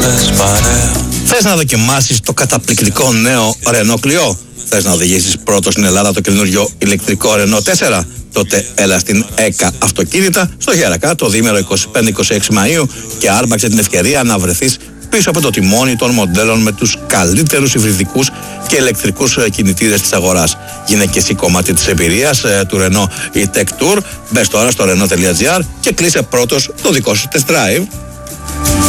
Θες να δοκιμάσεις το καταπληκτικό νέο Renault Clio? Θες να οδηγήσεις πρώτο στην Ελλάδα το καινούριο ηλεκτρικό Renault 4? Τότε έλα στην ΕΚΑ Αυτοκίνητα στο Γέρακα το διήμερο 25-26 Μαΐου και άρπαξε την ευκαιρία να βρεθείς πίσω από το τιμόνι των μοντέλων με τους καλύτερους υβριδικούς και ηλεκτρικούς κινητήρες της αγοράς. Γίνε και εσύ κομμάτι της εμπειρίας του Renault e-Tech Tour. Μπες τώρα στο Renault.gr και κλείσε πρώτος το δικό σου test drive.